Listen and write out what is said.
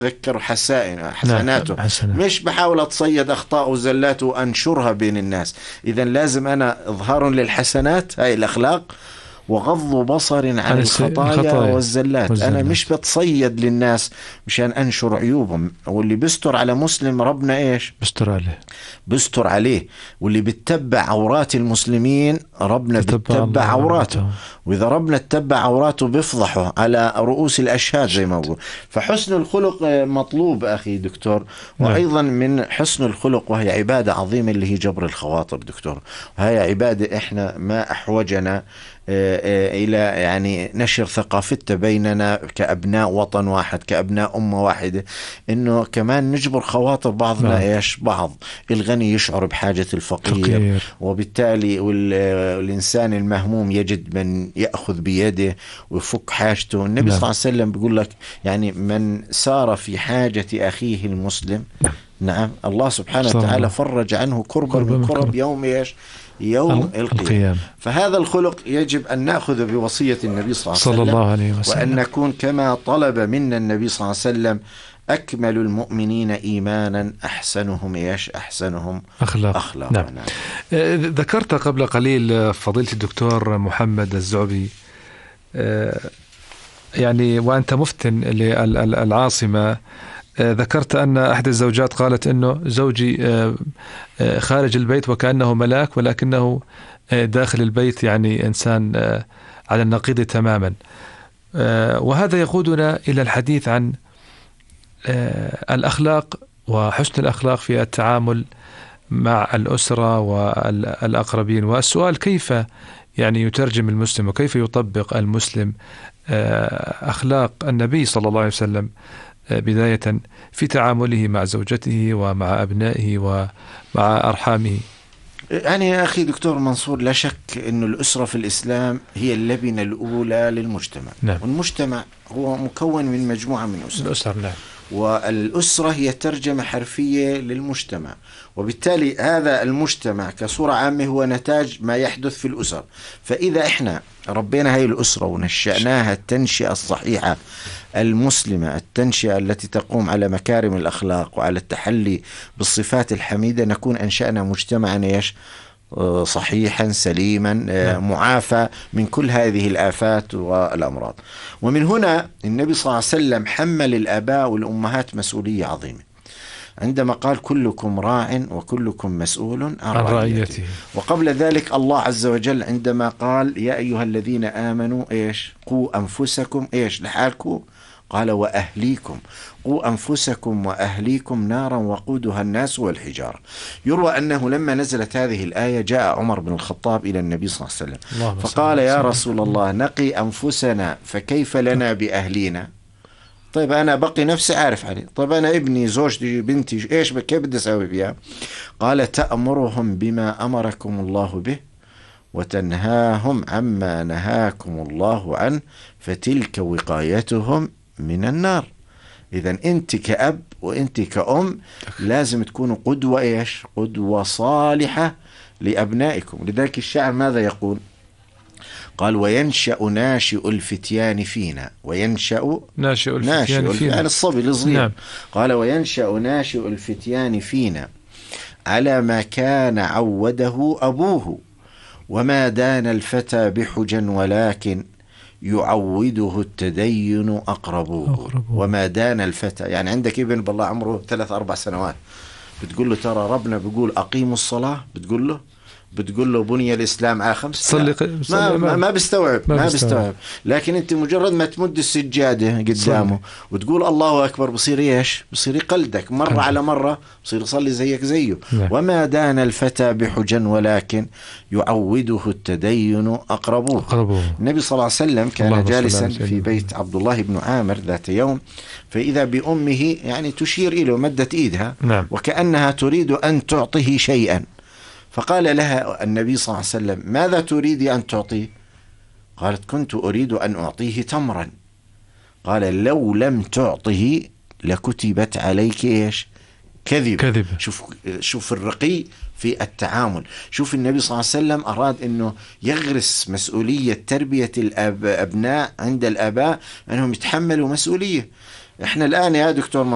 أتذكر حسناته، مش بحاول أتصيد أخطاء وزلاته وأنشرها بين الناس. إذا لازم أنا إظهار للحسنات، هاي الأخلاق، وغض بصر عن الخطايا والزلات. أنا مش بتصيد للناس مشان أنشر عيوبهم. واللي بيستر على مسلم ربنا إيش بيستر عليه. واللي بيتبع عورات المسلمين ربنا بيتبع عوراته. وإذا ربنا اتبع عوراته بيفضحه على رؤوس الأشهاد زي ما بقول. فحسن الخلق مطلوب أخي دكتور. وأيضا من حسن الخلق، وهي عبادة عظيمة، اللي هي جبر الخواطر دكتور. وهي عبادة إحنا ما أحوجنا إلى يعني نشر ثقافتنا بيننا كأبناء وطن واحد، كأبناء أمة واحدة، إنه كمان نجبر خواطر بعضنا إيش بعض. الغني يشعر بحاجة الفقير، وبالتالي والإنسان المهموم يجد من يأخذ بيده ويفك حاجته. النبي صلى الله عليه وسلم بيقول لك يعني من سار في حاجة أخيه المسلم، نعم، الله سبحانه وتعالى فرج عنه كربا من كرب يوم إيش؟ يوم القيامة. فهذا الخلق يجب أن نأخذ بوصية النبي صلى الله عليه وسلم، وأن نكون كما طلب منا النبي صلى الله عليه وسلم: أكمل المؤمنين إيمانا أحسنهم إيش؟ أحسنهم أخلاق. نعم. ذكرت قبل قليل فضيلة الدكتور محمد الزعبي، يعني وأنت مفتن للعاصمة، ذكرت أن أحد الزوجات قالت أنه زوجي خارج البيت وكأنه ملاك، ولكنه داخل البيت يعني إنسان على النقيض تماما. وهذا يقودنا إلى الحديث عن الأخلاق وحسن الأخلاق في التعامل مع الأسرة والأقربين. والسؤال: كيف يعني يترجم المسلم وكيف يطبق المسلم أخلاق النبي صلى الله عليه وسلم بداية في تعامله مع زوجته ومع أبنائه ومع أرحامه؟ يعني يا أخي دكتور منصور، لا شك أن الأسرة في الإسلام هي اللبنة الأولى للمجتمع. نعم. والمجتمع هو مكون من مجموعة من الأسر. نعم. والأسرة هي ترجمة حرفية للمجتمع، وبالتالي هذا المجتمع كصورة عامة هو نتاج ما يحدث في الأسر. فإذا إحنا ربينا هاي الأسرة ونشأناها التنشئة الصحيحة المسلمة، التنشئة التي تقوم على مكارم الأخلاق وعلى التحلي بالصفات الحميدة، نكون أنشأنا مجتمعا صحيحا سليما معافى من كل هذه الآفات والأمراض. ومن هنا النبي صلى الله عليه وسلم حمل الآباء والأمهات مسؤولية عظيمة عندما قال: كلكم راع وكلكم مسؤول عن رعيته. وقبل ذلك الله عز وجل عندما قال: يا أيها الذين آمنوا قوا أنفسكم لحالكم، قال: وأهليكم. قوا أنفسكم وأهليكم نارا وقودها الناس والحجارة. يروى أنه لما نزلت هذه الآية جاء عمر بن الخطاب إلى النبي صلى الله عليه وسلم فقال: يا رسول الله، نقي أنفسنا فكيف لنا بأهلينا؟ طيب أنا بقي نفسي عارف عليه، طيب أنا ابني زوجتي بنتي كيف بدي أسوي فيها؟ قال: تأمرهم بما أمركم الله به وتنهاهم عما نهاكم الله عنه فتلك وقايتهم من النار. إذن أنت كأب وأنت كأم لازم تكونوا قدوة قدوة صالحة لأبنائكم. لذلك الشاعر ماذا يقول؟ قال: وينشأ ناشئ الفتيان فينا. وينشأ ناشئ الفتيان الصبي الصغير. نعم. قال: وينشأ ناشئ الفتيان فينا على ما كان عوده أبوه وما دان الفتى بحجا ولكن يعوده التدين أقربوه. وما دان الفتى، يعني عندك ابن بالله عمره 3-4 سنوات، بتقول له ترى ربنا بيقول أقيموا الصلاة، بتقول له بني الإسلام على 5. ما بيستوعب. لكن أنت مجرد ما تمد السجادة قدامه وتقول الله أكبر، بصير بصير يقلدك مرة على مرة، بصير يصلي زيه. وما دان الفتى بحجا ولكن يعوده التدين أقربوه. النبي صلى الله عليه وسلم كان جالسا في بيت عبد الله بن عامر ذات يوم، فإذا بأمه يعني تشير إليه مدت إيدها. نعم. وكأنها تريد أن تعطيه شيئا، فقال لها النبي صلى الله عليه وسلم: ماذا تريد أن تعطيه؟ قالت: كنت أريد أن أعطيه تمرا. قال: لو لم تعطه لكتبت عليك كذب. شوف الرقي في التعامل. شوف النبي صلى الله عليه وسلم أراد أنه يغرس مسؤولية تربية الأبناء عند الآباء، أنهم يتحملوا مسؤولية. إحنا الآن يا دكتور